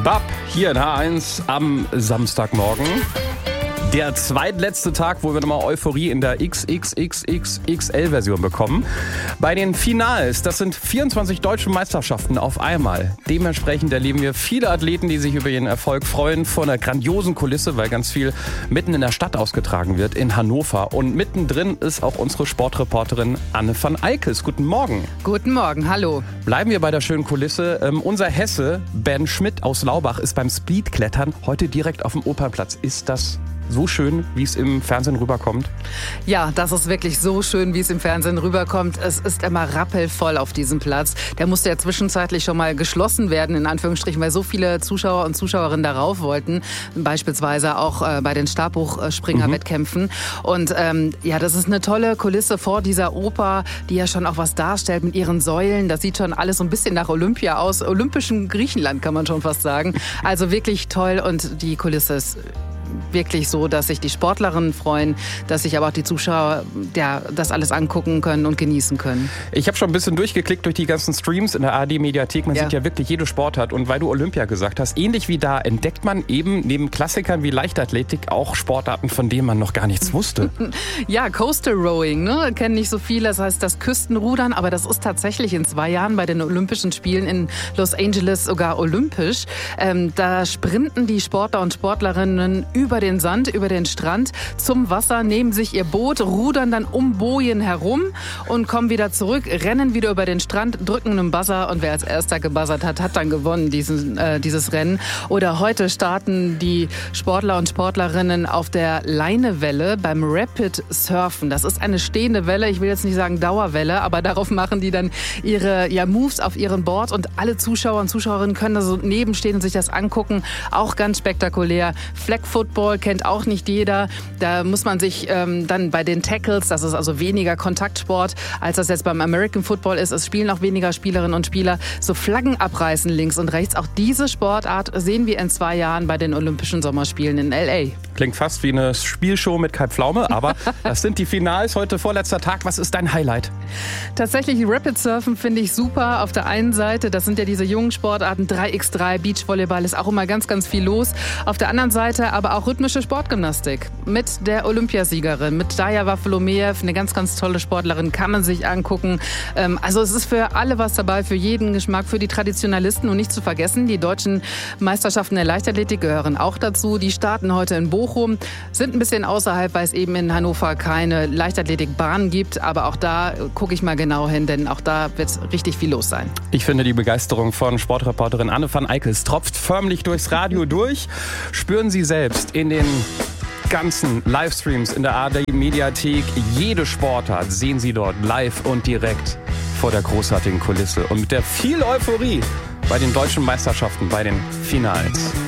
BAP hier in H1 am Samstagmorgen. Der zweitletzte Tag, wo wir nochmal Euphorie in der XXXXXL-Version bekommen. Bei den Finals, das sind 24 deutsche Meisterschaften auf einmal. Dementsprechend erleben wir viele Athleten, die sich über ihren Erfolg freuen, vor einer grandiosen Kulisse, weil ganz viel mitten in der Stadt ausgetragen wird, in Hannover. Und mittendrin ist auch unsere Sportreporterin Anne van Eickels. Guten Morgen. Guten Morgen, hallo. Bleiben wir bei der schönen Kulisse. Unser Hesse, Ben Schmidt aus Laubach, ist beim Speedklettern heute direkt auf dem Opernplatz. Ist das so schön, wie es im Fernsehen rüberkommt? Ja, das ist wirklich so schön, wie es im Fernsehen rüberkommt. Es ist immer rappelvoll auf diesem Platz. Der musste ja zwischenzeitlich schon mal geschlossen werden, in Anführungsstrichen, weil so viele Zuschauer und Zuschauerinnen darauf wollten. Beispielsweise auch bei den Stabhochspringer-Wettkämpfen. Und ja, das ist eine tolle Kulisse vor dieser Oper, die ja schon auch was darstellt mit ihren Säulen. Das sieht schon alles so ein bisschen nach Olympia aus. Olympischem Griechenland, kann man schon fast sagen. Also wirklich toll, und die Kulisse ist wirklich so, dass sich die Sportlerinnen freuen, dass sich aber auch die Zuschauer das alles angucken können und genießen können. Ich habe schon ein bisschen durchgeklickt durch die ganzen Streams in der ARD-Mediathek. Man sieht ja wirklich jede Sportart. Und weil du Olympia gesagt hast, ähnlich wie da entdeckt man eben neben Klassikern wie Leichtathletik auch Sportarten, von denen man noch gar nichts wusste. Ja, Coastal Rowing, ne? Kennen nicht so viele. Das heißt das Küstenrudern, aber das ist tatsächlich in 2 Jahren bei den Olympischen Spielen in Los Angeles sogar olympisch. Da sprinten die Sportler und Sportlerinnen über den Sand, über den Strand zum Wasser, nehmen sich ihr Boot, rudern dann um Bojen herum und kommen wieder zurück, rennen wieder über den Strand, drücken einen Buzzer, und wer als erster gebuzzert hat, hat dann gewonnen dieses Rennen. Oder heute starten die Sportler und Sportlerinnen auf der Leinewelle beim Rapid Surfen. Das ist eine stehende Welle, ich will jetzt nicht sagen Dauerwelle, aber darauf machen die dann ihre Moves auf ihrem Board, und alle Zuschauer und Zuschauerinnen können da so nebenstehen und sich das angucken. Auch ganz spektakulär. Flag Football kennt auch nicht jeder. Da muss man sich dann bei den Tackles, das ist also weniger Kontaktsport, als das jetzt beim American Football ist. Es spielen auch weniger Spielerinnen und Spieler, so Flaggen abreißen links und rechts. Auch diese Sportart sehen wir in 2 Jahren bei den Olympischen Sommerspielen in L.A. Klingt pfast wie eine Spielshow mit Kai Pflaume, aber das sind die Finals. Heute vorletzter Tag. Was ist dein Highlight? Tatsächlich Rapid Surfen finde ich super. Auf der einen Seite, das sind ja diese jungen Sportarten, 3x3, Beachvolleyball, ist auch immer ganz, ganz viel los. Auf der anderen Seite aber auch rhythmische Sportgymnastik mit der Olympiasiegerin, mit Daya Wafolomeev, eine ganz, ganz tolle Sportlerin, kann man sich angucken. Also es ist für alle was dabei, für jeden Geschmack, für die Traditionalisten, und nicht zu vergessen, die deutschen Meisterschaften der Leichtathletik gehören auch dazu. Die starten heute in Bochum, sind ein bisschen außerhalb, weil es eben in Hannover keine Leichtathletikbahn gibt, aber auch da gucke ich mal genau hin, denn auch da wird richtig viel los sein. Ich finde, die Begeisterung von Sportreporterin Anne van Eickels tropft förmlich durchs Radio durch. Spüren Sie selbst in den ganzen Livestreams in der ARD-Mediathek. Jede Sportart sehen Sie dort live und direkt vor der großartigen Kulisse und mit der viel Euphorie bei den deutschen Meisterschaften, bei den Finals.